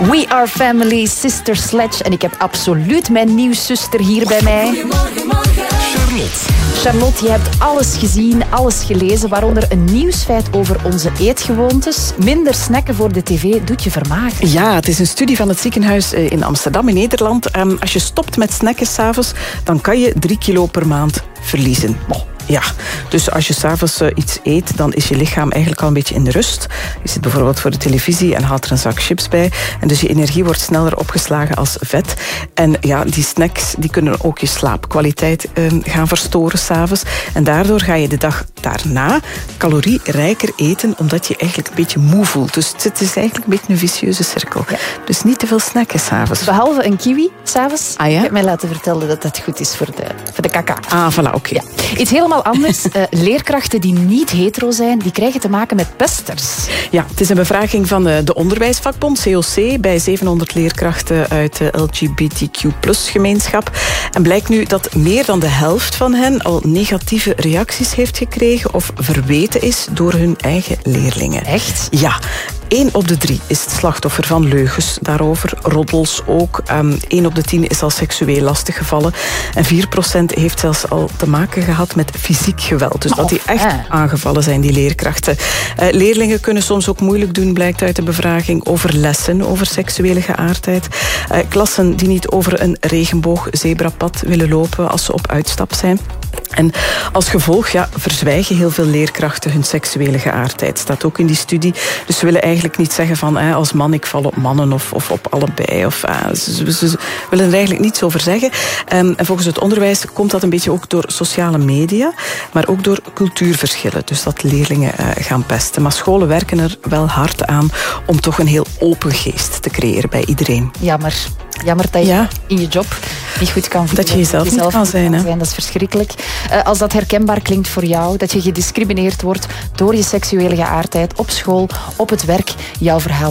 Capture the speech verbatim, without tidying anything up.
We are family, Sister Sledge. En ik heb absoluut mijn nieuwszuster hier bij mij. Goedemorgen, morgen. Charlotte. Charlotte, je hebt alles gezien, alles gelezen, waaronder een nieuwsfeit over onze eetgewoontes. Minder snacken voor de tv doet je vermageren. Ja, het is een studie van het ziekenhuis in Amsterdam in Nederland. Als je stopt met snacken 's avonds, dan kan je drie kilo per maand verliezen. Ja, dus als je s'avonds uh, iets eet, dan is je lichaam eigenlijk al een beetje in de rust. Je zit bijvoorbeeld voor de televisie en haalt er een zak chips bij. En dus je energie wordt sneller opgeslagen als vet. En ja, die snacks die kunnen ook je slaapkwaliteit uh, gaan verstoren s'avonds. En daardoor ga je de dag daarna calorierijker eten, omdat je eigenlijk een beetje moe voelt. Dus het is eigenlijk een beetje een vicieuze cirkel. Ja. Dus niet te veel snacken s'avonds. Behalve een kiwi s'avonds. Ah, ja? Ik heb mij laten vertellen dat dat goed is voor de, voor de kaka. Ah, voilà, oké. Okay. Ja. Iets helemaal anders. Uh, leerkrachten die niet hetero zijn, die krijgen te maken met pesters. Ja, het is een bevraging van de, de onderwijsvakbond, C O C, bij zevenhonderd leerkrachten uit de L G B T Q plus gemeenschap. En blijkt nu dat meer dan de helft van hen al negatieve reacties heeft gekregen of verweten is door hun eigen leerlingen. Echt? Ja. Eén op de drie is het slachtoffer van leugens daarover, roddels ook. Um, één op de tien is al seksueel lastiggevallen. En vier procent heeft zelfs al te maken gehad met fysiek geweld. Dus dat die echt aangevallen zijn, die leerkrachten. Uh, leerlingen kunnen soms ook moeilijk doen, blijkt uit de bevraging, over lessen, over seksuele geaardheid. Uh, klassen die niet over een regenboog-zebrapad willen lopen als ze op uitstap zijn. En als gevolg ja, verzwijgen heel veel leerkrachten hun seksuele geaardheid. Staat ook in die studie. Dus ze willen eigenlijk niet zeggen van eh, als man ik val op mannen of, of op allebei. Of, eh, ze, ze, ze willen er eigenlijk niets over zeggen. Um, en volgens het onderwijs komt dat een beetje ook door sociale media, maar ook door cultuurverschillen. Dus dat leerlingen uh, gaan pesten. Maar scholen werken er wel hard aan om toch een heel open geest te creëren bij iedereen. Jammer. Jammer dat je ja. in je job niet goed kan voelen. Dat je jezelf, jezelf niet kan zijn. Kan zijn. Dat is verschrikkelijk. Uh, als dat herkenbaar klinkt voor jou, dat je gediscrimineerd wordt door je seksuele geaardheid op school, op het werk, jouw verhaal